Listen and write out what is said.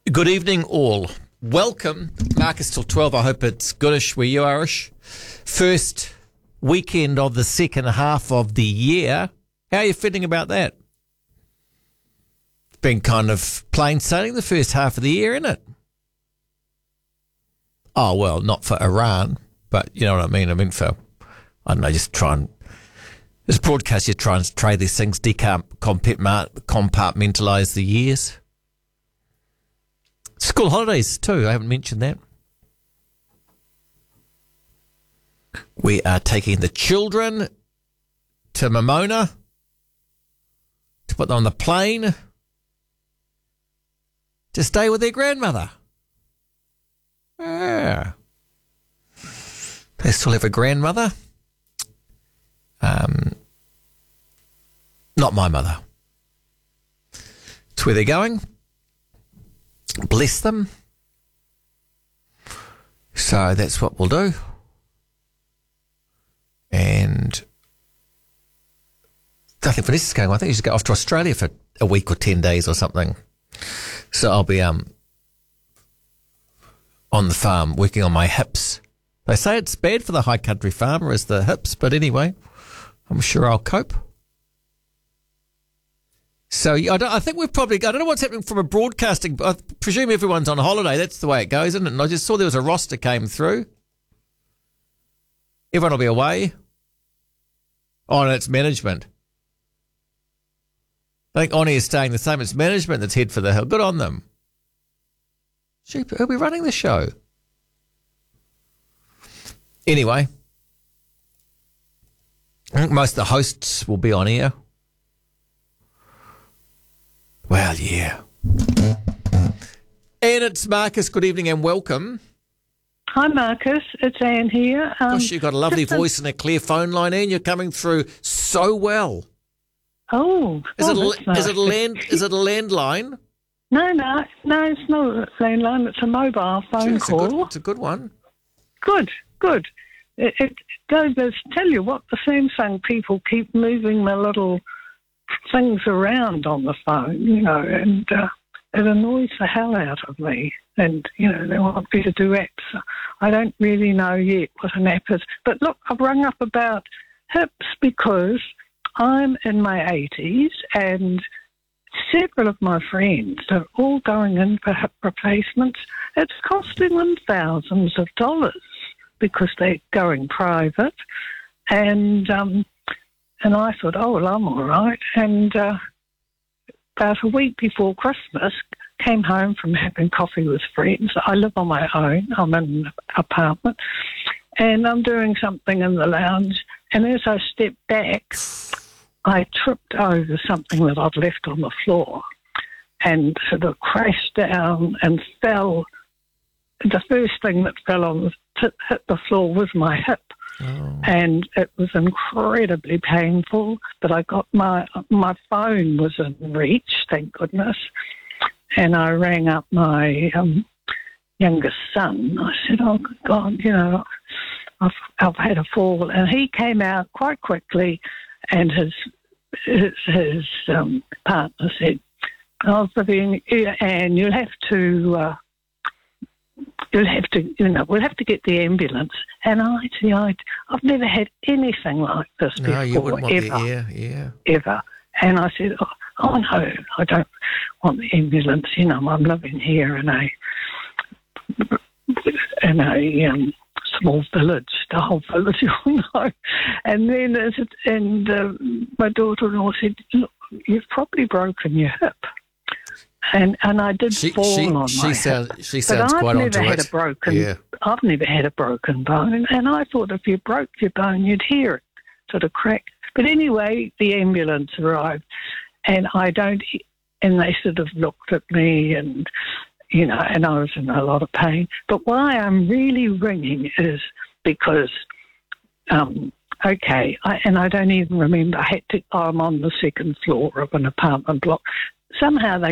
Good evening, all. Welcome. Marcus till 12. I hope it's goodish where you are. First weekend of the second half of the year. How are you feeling about that? It's been kind of plain sailing the first half of the year, isn't it? Oh, well, not for Iran, but you know what I mean. I mean for, I don't know, just try and, this broadcast, you try and trade these things, compartmentalise the years. School holidays too, I haven't mentioned that. We are taking the children to Momona to put them on the plane to stay with their grandmother. Yeah. They still have a grandmother. Not my mother. It's where they're going. Bless them. So that's what we'll do. And I think Vanessa's going. I think she's going off to Australia for a week or 10 days or something. So I'll be on the farm working on my hips. They say it's bad for the high country farmer is the hips, but anyway, I'm sure I'll cope. So I think we've probably, I don't know what's happening from a broadcasting, I presume everyone's on holiday. That's the way it goes, isn't it? And I just saw there was a roster came through. Everyone will be away. Oh, and it's management. I think Oni is staying the same. It's management that's head for the hill. Good on them. Sheep, who'll be running the show? Anyway, I think most of the hosts will be on air. Well, yeah. And it's Marcus. Good evening and welcome. Hi, Marcus. It's Anne here. Gosh, you've got a lovely voice and a clear phone line, Anne. You're coming through so well. Oh, is it a landline? No, it's not a landline. It's a mobile phone call. It's a good one. Good. It does tell you what, the Samsung people keep moving the little things around on the phone, and it annoys the hell out of me. And, they want me to do apps. I don't really know yet what an app is. But look, I've rung up about hips because I'm in my 80s and several of my friends are all going in for hip replacements. It's costing them thousands of dollars because they're going private. And I thought, oh, well, I'm all right. And about a week before Christmas, came home from having coffee with friends. I live on my own. I'm in an apartment. And I'm doing something in the lounge. And as I stepped back, I tripped over something that I'd left on the floor and sort of crashed down and fell. The first thing that fell on hit the floor was my hip. Oh. And it was incredibly painful, but I got my phone was in reach, thank goodness. And I rang up my youngest son. I said, oh, God, I've had a fall. And he came out quite quickly, and his partner said, oh, Vivian, Anne, you'll have to, we'll have to get the ambulance. And I've never had anything like this before. No, you wouldn't want ever. And I said, oh, no, I don't want the ambulance. I'm living here in a small village, the whole village, And then my daughter-in-law said, look, you've probably broken your hip. And I did fall on my hip. She sounds quite onto it. I've never had a broken bone. And I thought if you broke your bone, you'd hear it sort of crack. But anyway, the ambulance arrived. And they sort of looked at me and, and I was in a lot of pain. But why I'm really ringing is because, I don't even remember, I'm on the second floor of an apartment block. Somehow they